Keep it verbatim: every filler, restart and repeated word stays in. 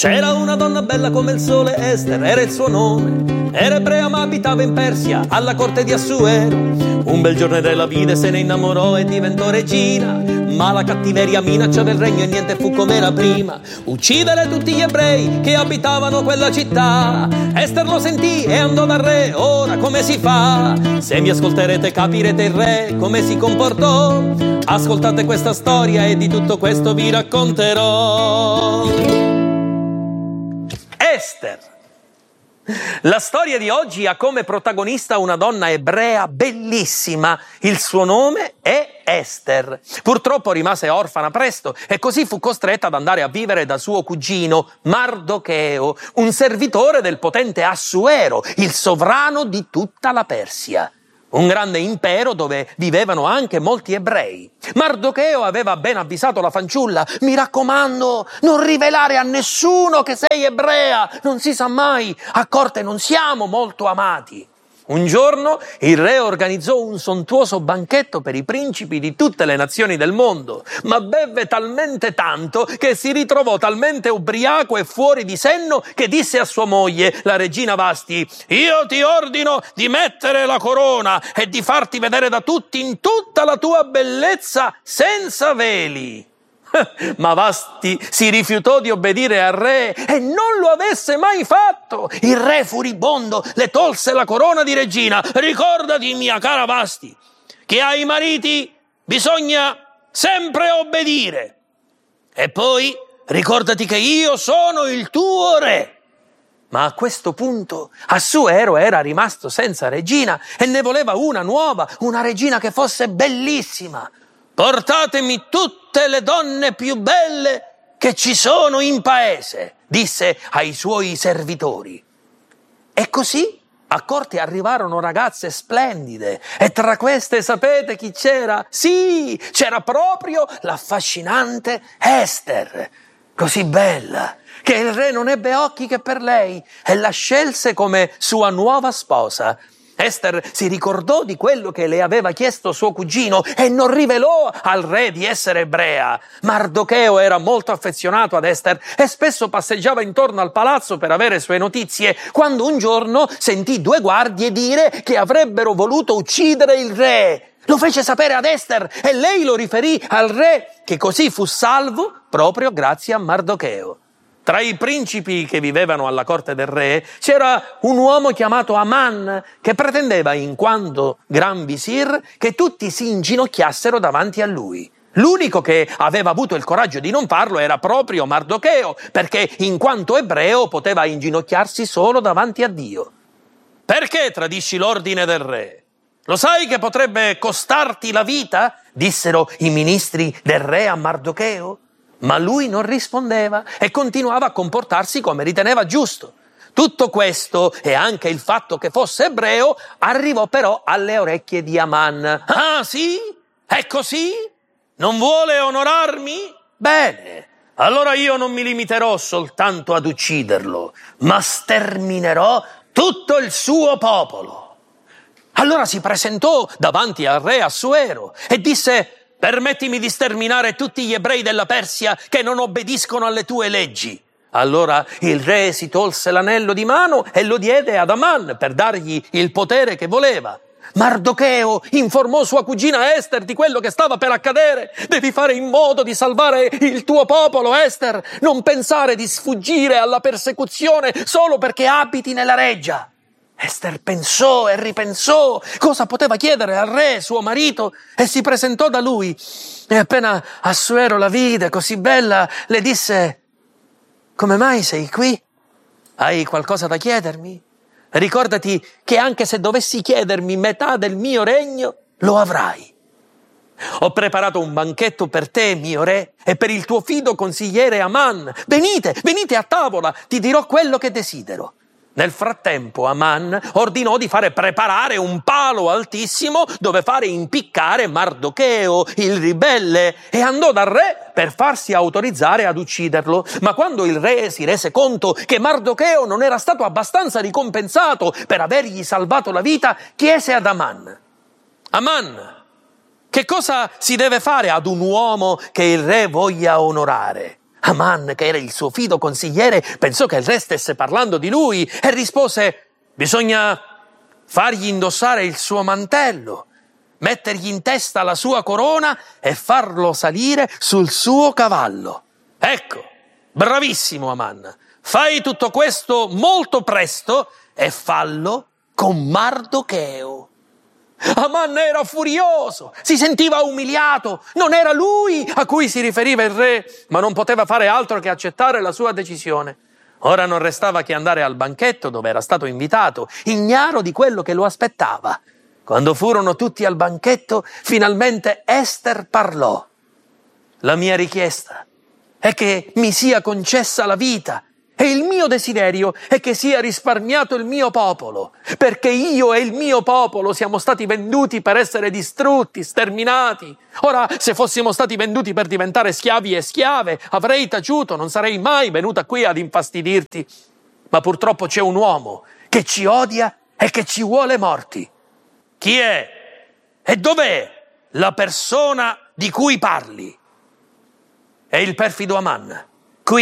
C'era una donna bella come il sole, Ester era il suo nome. Era ebrea ma abitava in Persia, alla corte di Assuero. Un bel giorno della vide se ne innamorò e diventò regina. Ma la cattiveria minacciava il regno e niente fu come era prima. Uccidere tutti gli ebrei che abitavano quella città. Ester lo sentì e andò dal re, ora come si fa? Se mi ascolterete capirete il re come si comportò. Ascoltate questa storia e di tutto questo vi racconterò. Ester. La storia di oggi ha come protagonista una donna ebrea bellissima. Il suo nome è Ester. Purtroppo rimase orfana presto e così fu costretta ad andare a vivere da suo cugino Mardocheo, un servitore del potente Assuero, il sovrano di tutta la Persia. Un grande impero dove vivevano anche molti ebrei. Mardocheo aveva ben avvisato la fanciulla: mi raccomando, non rivelare a nessuno che sei ebrea, non si sa mai, a corte non siamo molto amati. Un giorno il re organizzò un sontuoso banchetto per i principi di tutte le nazioni del mondo, ma bevve talmente tanto che si ritrovò talmente ubriaco e fuori di senno che disse a sua moglie, la regina Vasti: io ti ordino di mettere la corona e di farti vedere da tutti in tutta la tua bellezza senza veli. Ma Vasti si rifiutò di obbedire al re e non lo avesse mai fatto. Il re furibondo le tolse la corona di regina. Ricordati, mia cara Vasti, che ai mariti bisogna sempre obbedire. E poi ricordati che io sono il tuo re. Ma a questo punto Assuero era rimasto senza regina e ne voleva una nuova, una regina che fosse bellissima. Portatemi tutte le donne più belle che ci sono in paese, disse ai suoi servitori. E così a corte arrivarono ragazze splendide e tra queste sapete chi c'era? Sì, c'era proprio l'affascinante Ester, così bella che il re non ebbe occhi che per lei e la scelse come sua nuova sposa. Ester si ricordò di quello che le aveva chiesto suo cugino e non rivelò al re di essere ebrea. Mardocheo era molto affezionato ad Ester e spesso passeggiava intorno al palazzo per avere sue notizie, quando un giorno sentì due guardie dire che avrebbero voluto uccidere il re. Lo fece sapere ad Ester e lei lo riferì al re, che così fu salvo proprio grazie a Mardocheo. Tra i principi che vivevano alla corte del re c'era un uomo chiamato Aman che pretendeva, in quanto gran visir, che tutti si inginocchiassero davanti a lui. L'unico che aveva avuto il coraggio di non farlo era proprio Mardocheo, perché in quanto ebreo poteva inginocchiarsi solo davanti a Dio. Perché tradisci l'ordine del re? Lo sai che potrebbe costarti la vita? Dissero i ministri del re a Mardocheo. Ma lui non rispondeva e continuava a comportarsi come riteneva giusto. Tutto questo e anche il fatto che fosse ebreo arrivò però alle orecchie di Aman. Ah sì? È così? Non vuole onorarmi? Bene, allora io non mi limiterò soltanto ad ucciderlo, ma sterminerò tutto il suo popolo. Allora si presentò davanti al re Assuero e disse: permettimi di sterminare tutti gli ebrei della Persia che non obbediscono alle tue leggi. Allora il re si tolse l'anello di mano e lo diede ad Aman per dargli il potere che voleva. Mardocheo informò sua cugina Ester di quello che stava per accadere. Devi fare in modo di salvare il tuo popolo, Ester. Non pensare di sfuggire alla persecuzione solo perché abiti nella reggia. Ester pensò e ripensò cosa poteva chiedere al re, suo marito, e si presentò da lui. E appena Assuero la vide così bella, le disse: come mai sei qui? Hai qualcosa da chiedermi? Ricordati che anche se dovessi chiedermi metà del mio regno, lo avrai. Ho preparato un banchetto per te, mio re, e per il tuo fido consigliere Aman. Venite, venite a tavola, ti dirò quello che desidero. Nel frattempo Aman ordinò di fare preparare un palo altissimo dove fare impiccare Mardocheo, il ribelle, e andò dal re per farsi autorizzare ad ucciderlo. Ma quando il re si rese conto che Mardocheo non era stato abbastanza ricompensato per avergli salvato la vita, chiese ad Aman: Aman, che cosa si deve fare ad un uomo che il re voglia onorare? Aman, che era il suo fido consigliere, pensò che il re stesse parlando di lui e rispose: bisogna fargli indossare il suo mantello, mettergli in testa la sua corona e farlo salire sul suo cavallo. Ecco, bravissimo Aman, fai tutto questo molto presto e fallo con Mardocheo. Aman era furioso, si sentiva umiliato, non era lui a cui si riferiva il re, ma non poteva fare altro che accettare la sua decisione. Ora non restava che andare al banchetto dove era stato invitato, ignaro di quello che lo aspettava. Quando furono tutti al banchetto, finalmente Ester parlò. La mia richiesta è che mi sia concessa la vita e il mio desiderio è che sia risparmiato il mio popolo, perché io e il mio popolo siamo stati venduti per essere distrutti, sterminati. Ora, se fossimo stati venduti per diventare schiavi e schiave, avrei taciuto, non sarei mai venuta qui ad infastidirti. Ma purtroppo c'è un uomo che ci odia e che ci vuole morti. Chi è? E dov'è la persona di cui parli? È il perfido Aman.